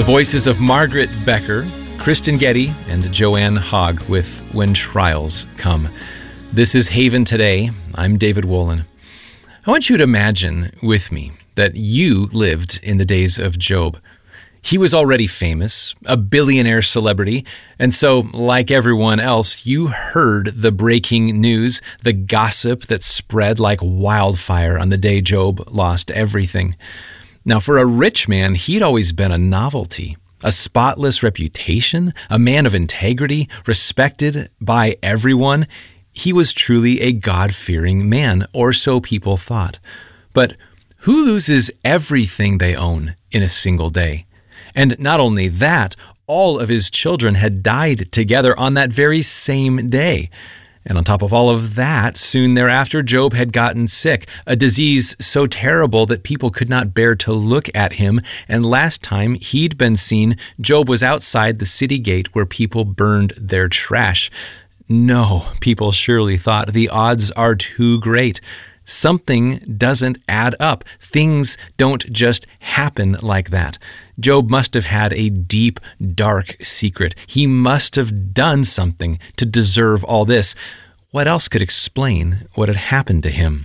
The voices of Margaret Becker, Kristen Getty, and Joanne Hogg with When Trials Come. This is Haven Today. I'm David Wolin. I want you to imagine with me that you lived in the days of Job. He was already famous, a billionaire celebrity, and so, like everyone else, you heard the breaking news, the gossip that spread like wildfire on the day Job lost everything. Now, for a rich man, he'd always been a novelty, a spotless reputation, a man of integrity, respected by everyone. He was truly a God-fearing man, or so people thought. But who loses everything they own in a single day? And not only that, all of his children had died together on that very same day. And on top of all of that, soon thereafter, Job had gotten sick, a disease so terrible that people could not bear to look at him. And last time he'd been seen, Job was outside the city gate where people burned their trash. No, people surely thought, the odds are too great. Something doesn't add up. Things don't just happen like that. Job must have had a deep, dark secret. He must have done something to deserve all this. What else could explain what had happened to him?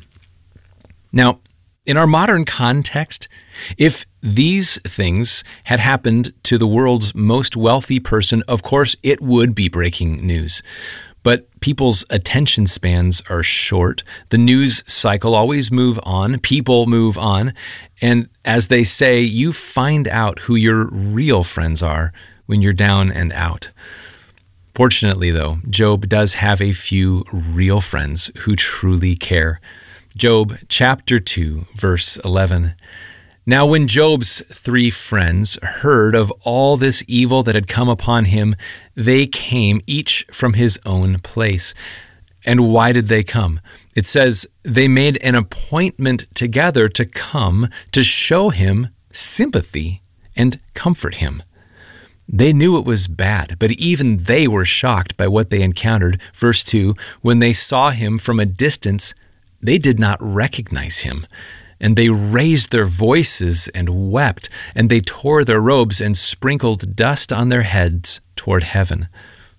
Now, in our modern context, if these things had happened to the world's most wealthy person, of course, it would be breaking news. But people's attention spans are short. The news cycle always moves on. People move on. And as they say, you find out who your real friends are when you're down and out. Fortunately, though, Job does have a few real friends who truly care. Job chapter 2, verse 11. Now when Job's 3 friends heard of all this evil that had come upon him, they came each from his own place. And why did they come? It says they made an appointment together to come to show him sympathy and comfort him. They knew it was bad, but even they were shocked by what they encountered. Verse 2, when they saw him from a distance, they did not recognize him. And they raised their voices and wept, and they tore their robes and sprinkled dust on their heads toward heaven.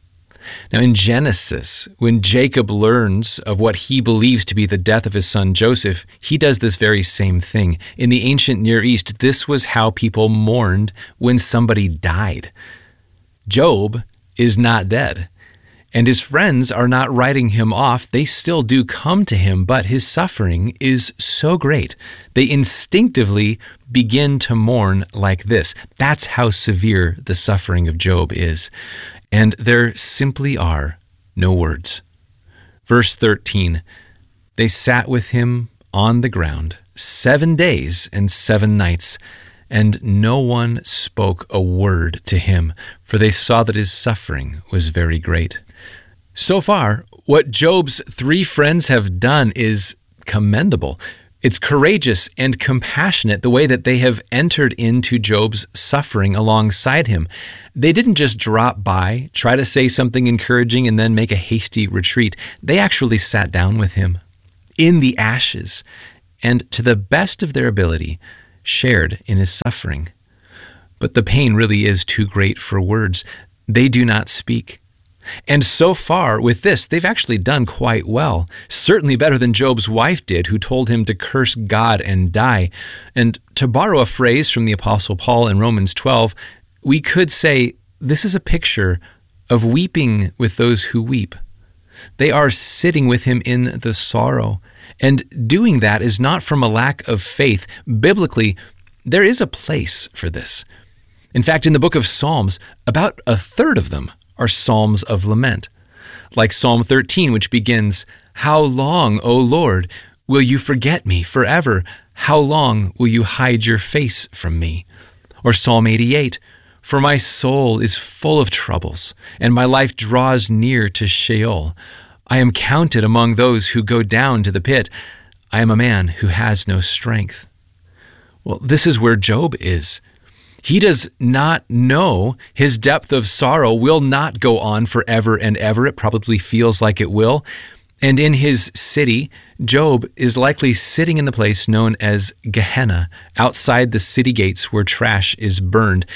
Now in Genesis, when Jacob learns of what he believes to be the death of his son Joseph, he does this very same thing. In the ancient Near East, this was how people mourned when somebody died. Job is not dead. And his friends are not writing him off. They still do come to him, but his suffering is so great. They instinctively begin to mourn like this. That's how severe the suffering of Job is. And there simply are no words. Verse 13, they sat with him on the ground 7 days and 7 nights, and no one spoke a word to him, for they saw that his suffering was very great. So far, what Job's 3 friends have done is commendable. It's courageous and compassionate the way that they have entered into Job's suffering alongside him. They didn't just drop by, try to say something encouraging, and then make a hasty retreat. They actually sat down with him in the ashes and, to the best of their ability, shared in his suffering. But the pain really is too great for words. They do not speak. And so far with this, they've actually done quite well, certainly better than Job's wife did, who told him to curse God and die. And to borrow a phrase from the Apostle Paul in Romans 12, we could say this is a picture of weeping with those who weep. They are sitting with him in the sorrow. And doing that is not from a lack of faith. Biblically, there is a place for this. In fact, in the book of Psalms, about a third of them are psalms of lament. Like Psalm 13, which begins, "How long, O Lord, will you forget me forever? How long will you hide your face from me?" Or Psalm 88, "For my soul is full of troubles, and my life draws near to Sheol. I am counted among those who go down to the pit. I am a man who has no strength." Well, this is where Job is. He does not know his depth of sorrow will not go on forever and ever. It probably feels like it will. And in his city, Job is likely sitting in the place known as Gehenna, outside the city gates where trash is burned.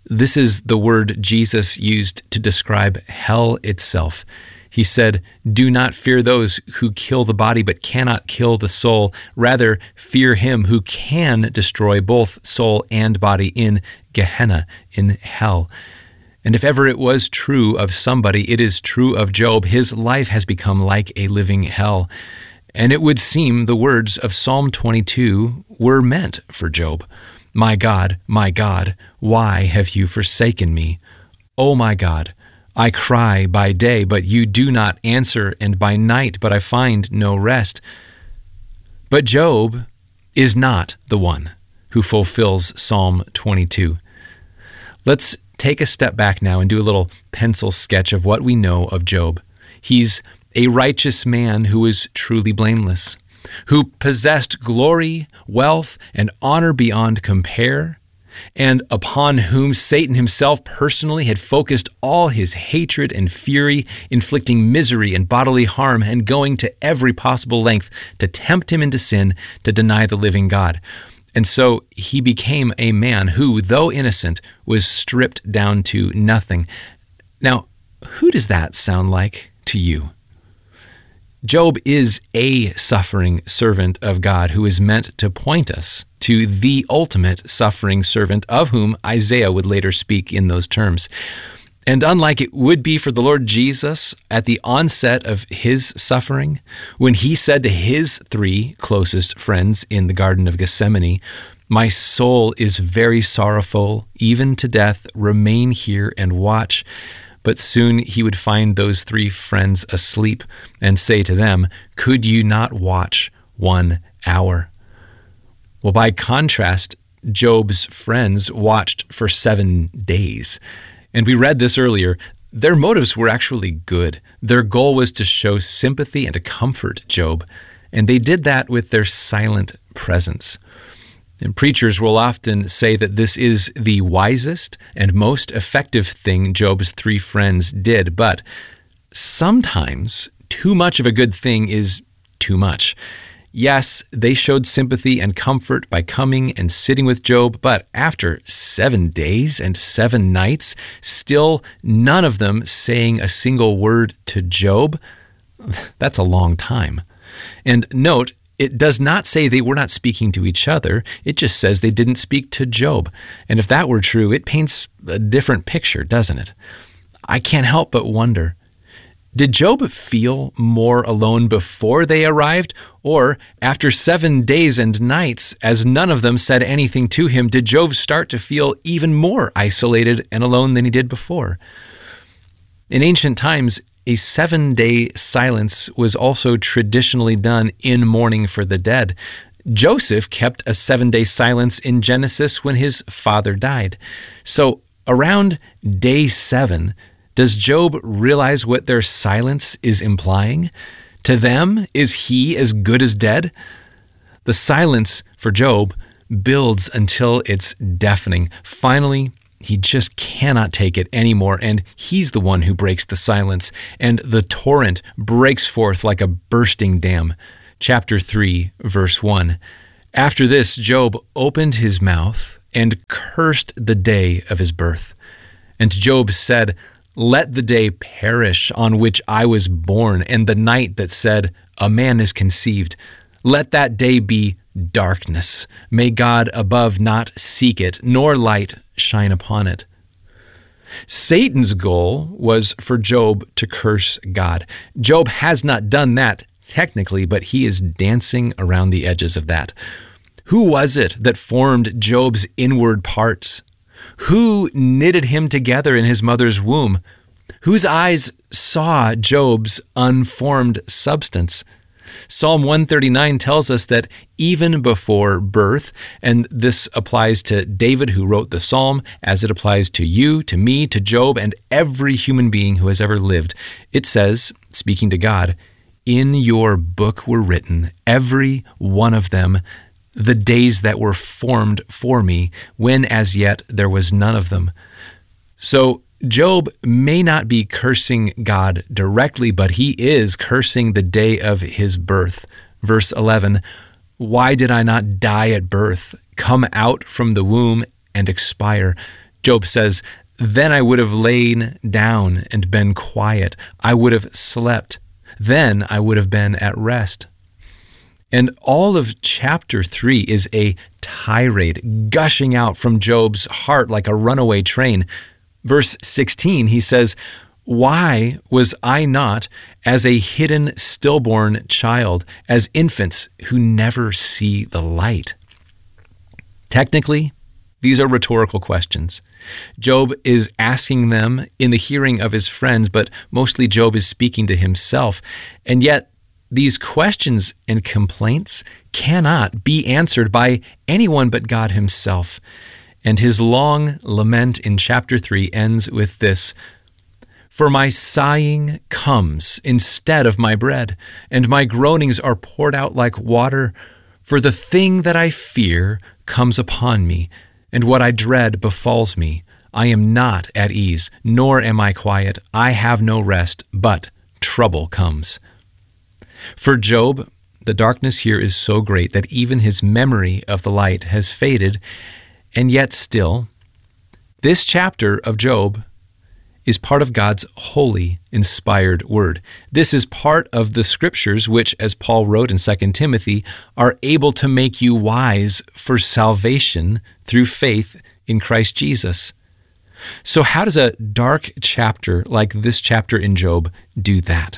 This is the word Jesus used to describe hell itself. He said, "Do not fear those who kill the body but cannot kill the soul. Rather, fear him who can destroy both soul and body in Gehenna, in hell." And if ever it was true of somebody, it is true of Job. His life has become like a living hell. And it would seem the words of Psalm 22 were meant for Job. My God, why have you forsaken me? O my God, I cry by day, but you do not answer, and by night, but I find no rest. But Job is not the one who fulfills Psalm 22. Let's take a step back now and do a little pencil sketch of what we know of Job. He's a righteous man who is truly blameless, who possessed glory, wealth, and honor beyond compare, and upon whom Satan himself personally had focused all his hatred and fury, inflicting misery and bodily harm and going to every possible length to tempt him into sin, to deny the living God. And so he became a man who, though innocent, was stripped down to nothing. Now, who does that sound like to you? Job is a suffering servant of God who is meant to point us to the ultimate suffering servant, of whom Isaiah would later speak in those terms. And unlike it would be for the Lord Jesus at the onset of his suffering, when he said to his 3 closest friends in the Garden of Gethsemane, "My soul is very sorrowful, even to death. Remain here and watch." But soon he would find those 3 friends asleep and say to them, "Could you not watch 1 hour?" Well, by contrast, Job's friends watched for 7 days. And we read this earlier. Their motives were actually good. Their goal was to show sympathy and to comfort Job. And they did that with their silent presence. And preachers will often say that this is the wisest and most effective thing Job's 3 friends did. But sometimes too much of a good thing is too much. Yes, they showed sympathy and comfort by coming and sitting with Job, but after 7 days and 7 nights, still none of them saying a single word to Job, that's a long time. And note, it does not say they were not speaking to each other. It just says they didn't speak to Job. And if that were true, it paints a different picture, doesn't it? I can't help but wonder, did Job feel more alone before they arrived? Or after 7 days and nights, as none of them said anything to him, did Job start to feel even more isolated and alone than he did before? In ancient times, a 7-day silence was also traditionally done in mourning for the dead. Joseph kept a 7-day silence in Genesis when his father died. So around day 7, does Job realize what their silence is implying? To them, is he as good as dead? The silence for Job builds until it's deafening. Finally, he just cannot take it anymore, and he's the one who breaks the silence, and the torrent breaks forth like a bursting dam. Chapter 3, verse 1. After this, Job opened his mouth and cursed the day of his birth. And Job said, "Let the day perish on which I was born, and the night that said, 'A man is conceived.' Let that day be darkness. May God above not seek it, nor light shine upon it." Satan's goal was for Job to curse God. Job has not done that technically, but he is dancing around the edges of that. Who was it that formed Job's inward parts? Who knitted him together in his mother's womb? Whose eyes saw Job's unformed substance? Psalm 139 tells us that even before birth, and this applies to David who wrote the psalm, as it applies to you, to me, to Job, and every human being who has ever lived, it says, speaking to God, "In your book were written, every one of them, the days that were formed for me, when as yet there was none of them." So Job may not be cursing God directly, but he is cursing the day of his birth. Verse 11, "Why did I not die at birth, come out from the womb and expire? Job says, "Then I would have lain down and been quiet. I would have slept. Then I would have been at rest." And all of chapter 3 is a tirade gushing out from Job's heart like a runaway train. Verse 16, he says, "Why was I not as a hidden stillborn child, as infants who never see the light?" Technically, these are rhetorical questions. Job is asking them in the hearing of his friends, but mostly Job is speaking to himself. And yet, these questions and complaints cannot be answered by anyone but God himself. And his long lament in chapter 3 ends with this: "For my sighing comes instead of my bread, and my groanings are poured out like water. For the thing that I fear comes upon me, and what I dread befalls me. I am not at ease, nor am I quiet. I have no rest, but trouble comes." For Job, the darkness here is so great that even his memory of the light has faded, and yet still, this chapter of Job is part of God's holy, inspired word. This is part of the scriptures which, as Paul wrote in 2 Timothy, are able to make you wise for salvation through faith in Christ Jesus. So how does a dark chapter like this chapter in Job do that?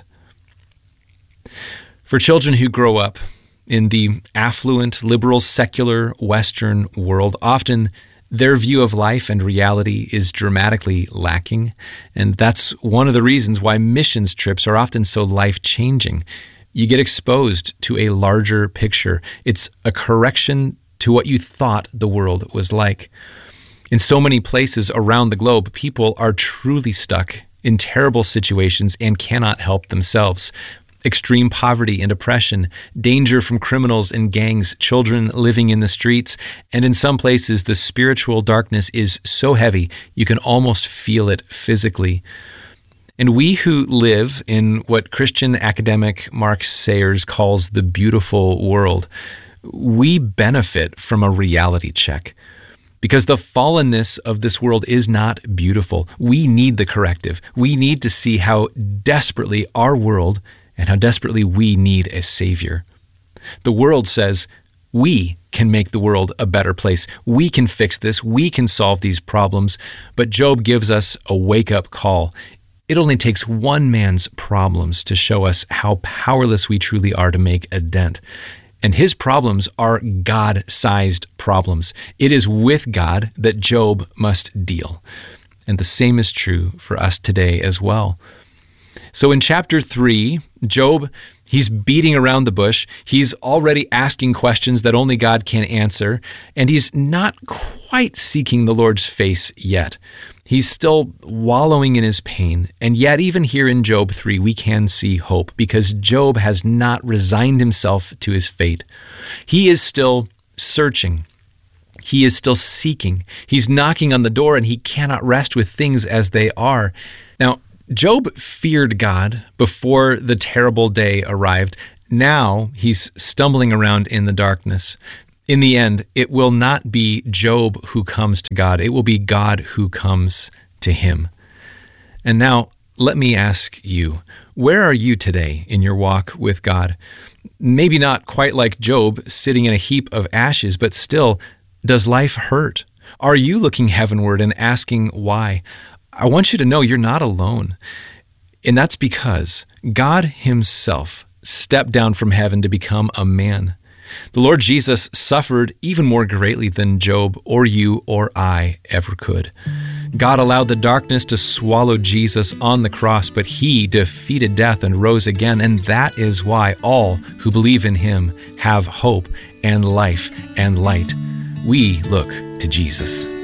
For children who grow up in the affluent, liberal, secular Western world, often their view of life and reality is dramatically lacking, and that's one of the reasons why missions trips are often so life-changing. You get exposed to a larger picture. It's a correction to what you thought the world was like. In so many places around the globe, people are truly stuck in terrible situations and cannot help themselves. Extreme poverty and oppression, danger from criminals and gangs, children living in the streets, and in some places the spiritual darkness is so heavy you can almost feel it physically. And we who live in what Christian academic Mark Sayers calls the beautiful world, we benefit from a reality check. Because the fallenness of this world is not beautiful. We need the corrective. We need to see how desperately our world and how desperately we need a Savior. The world says, we can make the world a better place. We can fix this. We can solve these problems. But Job gives us a wake-up call. It only takes one man's problems to show us how powerless we truly are to make a dent. And his problems are God-sized problems. It is with God that Job must deal. And the same is true for us today as well. So in chapter 3, Job, he's beating around the bush. He's already asking questions that only God can answer, and he's not quite seeking the Lord's face yet. He's still wallowing in his pain, and yet even here in Job 3, we can see hope because Job has not resigned himself to his fate. He is still searching. He is still seeking. He's knocking on the door, and he cannot rest with things as they are. Now, Job feared God before the terrible day arrived. Now he's stumbling around in the darkness. In the end, it will not be Job who comes to God. It will be God who comes to him. And now, let me ask you, where are you today in your walk with God? Maybe not quite like Job, sitting in a heap of ashes, but still, does life hurt? Are you looking heavenward and asking why? I want you to know you're not alone. And that's because God himself stepped down from heaven to become a man. The Lord Jesus suffered even more greatly than Job or you or I ever could. God allowed the darkness to swallow Jesus on the cross, but he defeated death and rose again, and that is why all who believe in him have hope and life and light. We look to Jesus.